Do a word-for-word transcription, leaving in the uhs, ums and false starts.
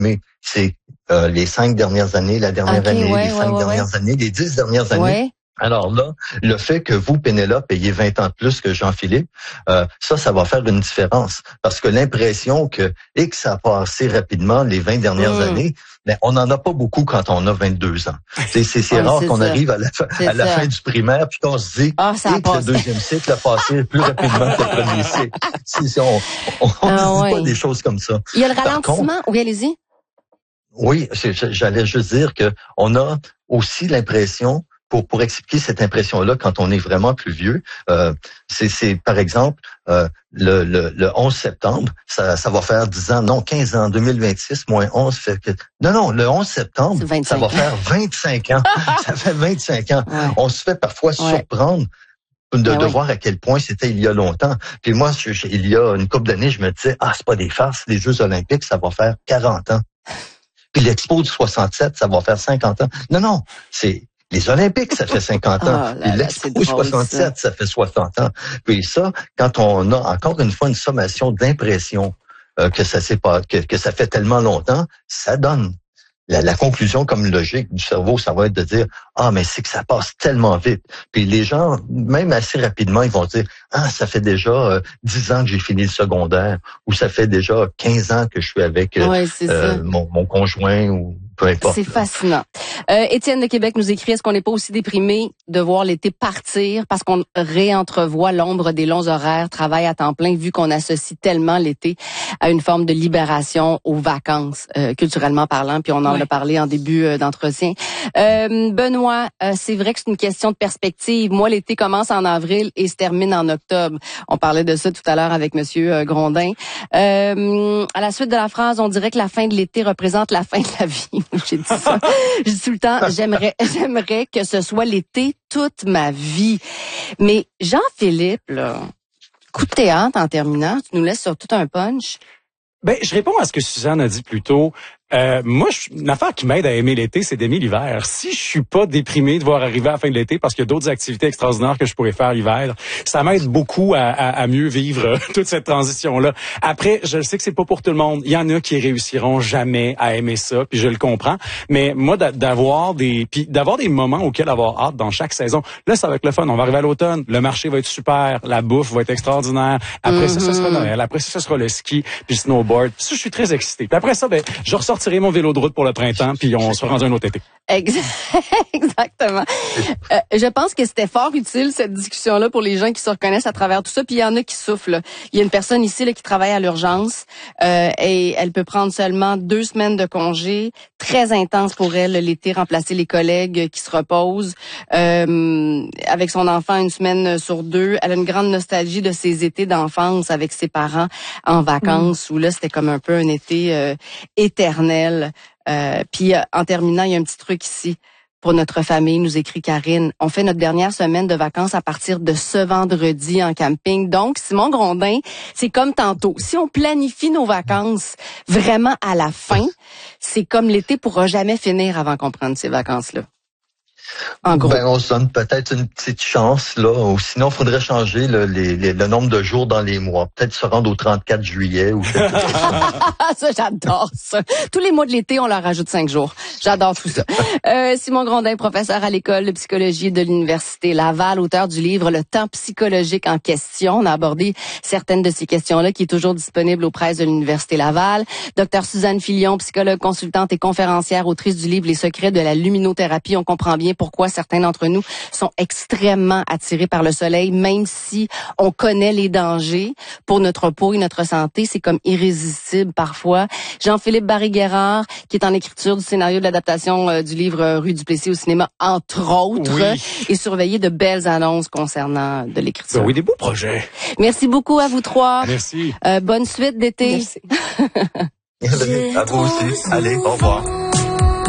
mais c'est euh, les cinq dernières années, la dernière okay, année, ouais, les ouais, cinq ouais, dernières ouais. années, les dix dernières années. Ouais. Alors là, le fait que vous, Pénélope, ayez vingt ans de plus que Jean-Philippe, euh, ça, ça va faire une différence. Parce que l'impression que, et que ça a passé rapidement les vingt dernières mmh. années, ben, on n'en a pas beaucoup quand on a vingt-deux ans. C'est, c'est, c'est ouais, rare c'est qu'on ça. arrive à la, fin, à la fin du primaire puis qu'on se dit ah, ça et que le deuxième cycle a passé plus rapidement que le premier cycle. C'est, c'est, on on, on ah, ne dit ouais. pas des choses comme ça. Il y a le Par ralentissement. contre, oui, allez-y. Oui, c'est, j'allais juste dire que on a aussi l'impression, pour pour expliquer cette impression-là, quand on est vraiment plus vieux, euh, c'est, c'est par exemple euh, le, le le onze septembre, ça ça va faire dix ans, non quinze ans, deux mille vingt-six moins onze fait que non non le onze septembre, ça va faire vingt-cinq ans, ça fait vingt-cinq ans. Ouais. On se fait parfois ouais. surprendre de, ben de oui. voir à quel point c'était il y a longtemps. Puis moi, je, je, il y a une couple d'années, je me disais ah c'est pas des farces, les Jeux Olympiques, ça va faire quarante ans. Puis l'Expo du soixante-sept, ça va faire cinquante ans. Non, non, c'est les Olympiques, ça fait cinquante ans. Oh là Puis là, l'Expo soixante-sept, ça. ça fait soixante ans. Puis ça, quand on a encore une fois une sommation d'impression euh, que ça s'est pas, que, que ça fait tellement longtemps, ça donne. La, la conclusion comme logique du cerveau, ça va être de dire « Ah, mais c'est que ça passe tellement vite. » Puis les gens, même assez rapidement, ils vont dire « Ah, ça fait déjà euh, dix ans que j'ai fini le secondaire. » Ou « Ça fait déjà quinze ans que je suis avec euh, ouais, euh, mon, mon conjoint. » ou peu importe. C'est fascinant. Euh, Étienne de Québec nous écrit, est-ce qu'on n'est pas aussi déprimé de voir l'été partir parce qu'on réentrevoit l'ombre des longs horaires, travail à temps plein, vu qu'on associe tellement l'été à une forme de libération aux vacances, euh, culturellement parlant, puis on en ouais. a parlé en début euh, d'entretien. Euh, Benoît, euh, c'est vrai que c'est une question de perspective. Moi, l'été commence en avril et se termine en octobre. On parlait de ça tout à l'heure avec Monsieur euh, Grondin. Euh, à la suite de la phrase, on dirait que la fin de l'été représente la fin de la vie. J'ai dit ça. Je dis tout le temps, j'aimerais, j'aimerais que ce soit l'été toute ma vie. Mais Jean-Philippe, là, coup de théâtre en terminant, tu nous laisses sur tout un punch. Ben, je réponds à ce que Suzanne a dit plus tôt. Euh, moi, je, une affaire qui m'aide à aimer l'été, c'est d'aimer l'hiver. Si je suis pas déprimé de voir arriver à la fin de l'été parce qu'il y a d'autres activités extraordinaires que je pourrais faire l'hiver, ça m'aide beaucoup à, à, à mieux vivre euh, toute cette transition-là. Après, je sais que c'est pas pour tout le monde. Il y en a qui réussiront jamais à aimer ça, puis je le comprends. Mais moi, d'avoir des, puis d'avoir des moments auxquels avoir hâte dans chaque saison. Là, ça va être le fun. On va arriver à l'automne. Le marché va être super. La bouffe va être extraordinaire. Après mm-hmm. ça, ce sera Noël. Après ça, ce sera le ski puis le snowboard. Ça, je suis très excité. Puis après ça, ben, je ressors tirer mon vélo de route pour le printemps, puis on se rend un autre été. Exactement. Euh, je pense que c'était fort utile, cette discussion-là, pour les gens qui se reconnaissent à travers tout ça. Puis il y en a qui souffrent. Là. Il y a une personne ici là, qui travaille à l'urgence euh, et elle peut prendre seulement deux semaines de congé. Très intense pour elle, l'été, remplacer les collègues qui se reposent. Euh, avec son enfant une semaine sur deux. Elle a une grande nostalgie de ses étés d'enfance avec ses parents en vacances, mmh. où là, c'était comme un peu un été euh, éternel. Euh, puis euh, en terminant, il y a un petit truc ici pour notre famille, nous écrit Karine. On fait notre dernière semaine de vacances à partir de ce vendredi en camping. Donc, Simon Grondin, c'est comme tantôt. Si on planifie nos vacances vraiment à la fin, c'est comme l'été pourra jamais finir avant qu'on prenne ces vacances-là. En gros. Ben, on se donne peut-être une petite chance, là. Ou sinon, il faudrait changer le, les, les, le nombre de jours dans les mois. Peut-être se rendre au trente-quatre juillet ou quelque chose comme ça. Ça, j'adore ça. Tous les mois de l'été, on leur rajoute cinq jours. J'adore tout ça. Euh, Simon Grondin, professeur à l'école de psychologie de l'Université Laval, auteur du livre Le temps psychologique en question. On a abordé certaines de ces questions-là qui est toujours disponible aux presses de l'Université Laval. Docteur Suzanne Filion, psychologue consultante et conférencière, autrice du livre Les secrets de la luminothérapie. On comprend bien pourquoi certains d'entre nous sont extrêmement attirés par le soleil, même si on connaît les dangers pour notre peau et notre santé. C'est comme irrésistible parfois. Jean-Philippe Barry-Guerrard, qui est en écriture du scénario de l'adaptation euh, du livre euh, Rue du Plessis au cinéma, entre autres, oui. et surveiller de belles annonces concernant de l'écriture. Ben oui, des beaux projets. Merci beaucoup à vous trois. Merci. Euh, bonne suite d'été. Merci. À vous aussi. Allez, au revoir.